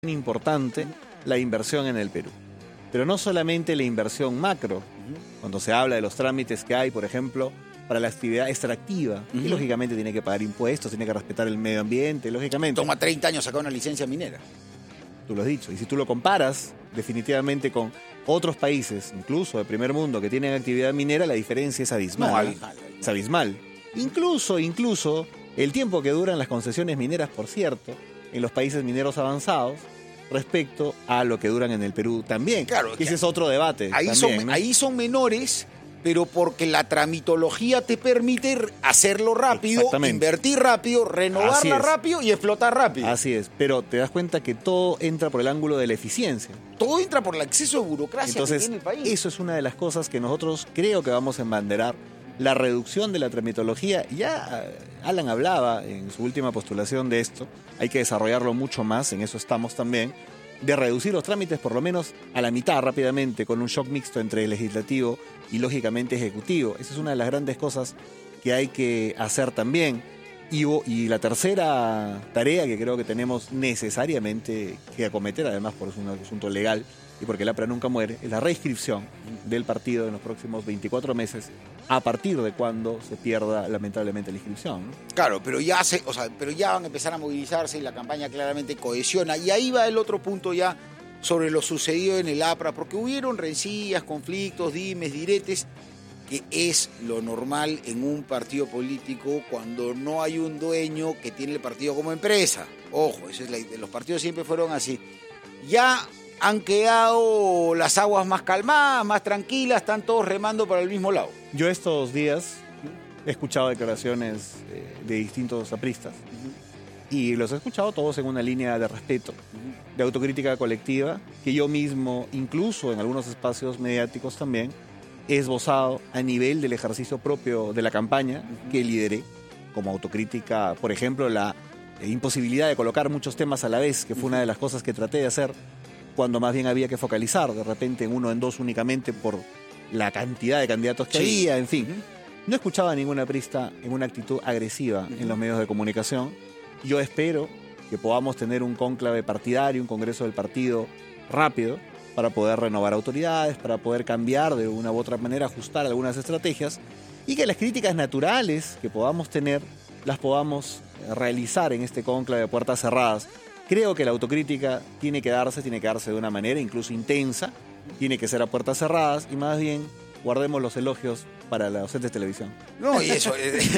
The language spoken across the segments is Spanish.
importante la inversión en el Perú. Pero no solamente la inversión macro, cuando se habla de los trámites que hay, por ejemplo, para la actividad extractiva, que lógicamente tiene que pagar impuestos, tiene que respetar el medio ambiente, lógicamente. Toma 30 años sacar una licencia minera. Tú lo has dicho. Y si tú lo comparas definitivamente con otros países, incluso de primer mundo, que tienen actividad minera, la diferencia es abismal. No, abismal. Es abismal. Incluso el tiempo que duran las concesiones mineras, por cierto, en los países mineros avanzados, respecto a lo que duran en el Perú también. Claro, ese es otro debate. Ahí son menores, pero porque la tramitología te permite hacerlo rápido, invertir rápido, renovarla rápido y explotar rápido. Así es, pero te das cuenta que todo entra por el ángulo de la eficiencia. Todo entra por el exceso de burocracia. Entonces, que tiene el país. Eso es una de las cosas que nosotros creo que vamos a embanderar. La reducción de la tramitología, ya Alan hablaba en su última postulación de esto, hay que desarrollarlo mucho más, en eso estamos también, de reducir los trámites por lo menos a la mitad rápidamente, con un shock mixto entre legislativo y lógicamente ejecutivo. Esa es una de las grandes cosas que hay que hacer también. Y la tercera tarea que creo que tenemos necesariamente que acometer, además por un asunto legal y porque el APRA nunca muere, es la reinscripción del partido en los próximos 24 meses, a partir de cuando se pierda lamentablemente la inscripción, ¿no? Claro, pero ya van a empezar a movilizarse y la campaña claramente cohesiona. Y ahí va el otro punto ya sobre lo sucedido en el APRA, porque hubieron rencillas, conflictos, dimes, diretes, que es lo normal en un partido político cuando no hay un dueño que tiene el partido como empresa. Ojo, los partidos siempre fueron así. Ya han quedado las aguas más calmadas, más tranquilas, están todos remando para el mismo lado. Yo estos días he escuchado declaraciones de distintos apristas y los he escuchado todos en una línea de respeto, de autocrítica colectiva, que yo mismo, incluso en algunos espacios mediáticos también, he esbozado a nivel del ejercicio propio de la campaña que lideré, como autocrítica, por ejemplo, la imposibilidad de colocar muchos temas a la vez, que fue una de las cosas que traté de hacer cuando más bien había que focalizar de repente en uno, en dos únicamente por la cantidad de candidatos que había, en fin. No escuchaba a ninguna aprista en una actitud agresiva en los medios de comunicación. Yo espero que podamos tener un cónclave partidario, un congreso del partido rápido, para poder renovar autoridades, para poder cambiar de una u otra manera, ajustar algunas estrategias y que las críticas naturales que podamos tener las podamos realizar en este cónclave de puertas cerradas. Creo que la autocrítica tiene que darse de una manera incluso intensa, tiene que ser a puertas cerradas y más bien guardemos los elogios para los sets de televisión. No, y eso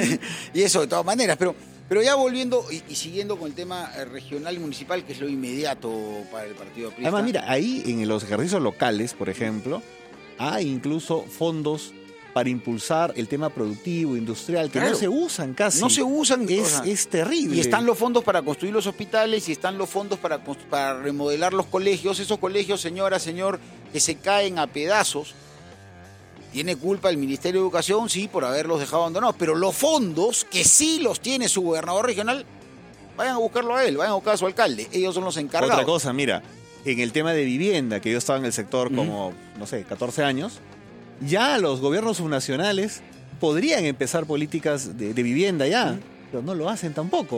de todas maneras, pero ya volviendo y siguiendo con el tema regional y municipal, que es lo inmediato para el partido aprista. Además, mira, ahí en los ejercicios locales, por ejemplo, hay incluso fondos para impulsar el tema productivo, industrial, que no se usan casi. No se usan. Es terrible. Y están los fondos para construir los hospitales y están los fondos para remodelar los colegios. Esos colegios, señora, señor, que se caen a pedazos. ¿Tiene culpa el Ministerio de Educación? Sí, por haberlos dejado abandonados. Pero los fondos, que sí los tiene su gobernador regional, vayan a buscarlo a él, vayan a buscar a su alcalde. Ellos son los encargados. Otra cosa, mira, en el tema de vivienda, que yo estaba en el sector como, 14 años, ya los gobiernos subnacionales podrían empezar políticas de vivienda ya, pero no lo hacen tampoco.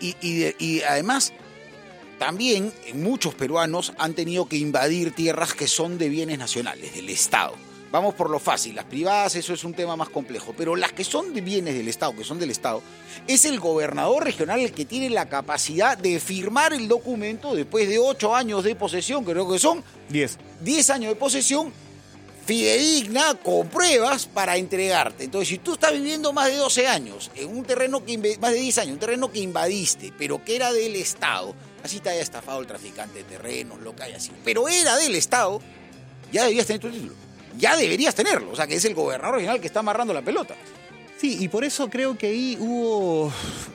Y además, también muchos peruanos han tenido que invadir tierras que son de bienes nacionales, del Estado. Vamos por lo fácil, las privadas, eso es un tema más complejo, pero las que son de bienes del Estado, que son del Estado, es el gobernador regional el que tiene la capacidad de firmar el documento después de 8 años de posesión, creo que son 10 años de posesión, fidedigna, con pruebas para entregarte. Entonces, si tú estás viviendo más de 12 años en un terreno más de 10 años, un terreno que invadiste, pero que era del Estado, así te haya estafado el traficante de terrenos, lo que haya sido, pero era del Estado, ya debías tener tu título. Ya deberías tenerlo, o sea que es el gobernador regional que está amarrando la pelota. Sí, y por eso creo que ahí hubo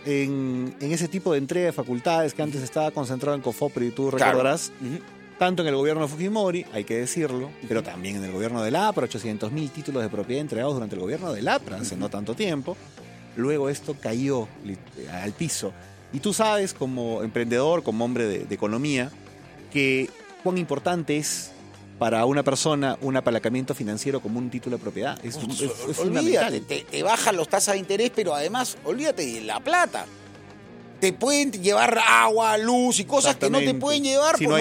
en ese tipo de entrega de facultades que antes estaba concentrado en COFOPRI, tú recordarás, tanto en el gobierno de Fujimori, hay que decirlo, pero también en el gobierno del APRA, 800.000 títulos de propiedad entregados durante el gobierno del APRA, hace no tanto tiempo. Luego esto cayó al piso. Y tú sabes, como emprendedor, como hombre de economía, que cuán importante es para una persona un apalancamiento financiero como un título de propiedad. Es olvídate, te bajan las tasas de interés, pero además, olvídate de la plata. Te pueden llevar agua, luz y cosas que no te pueden llevar. Si no hay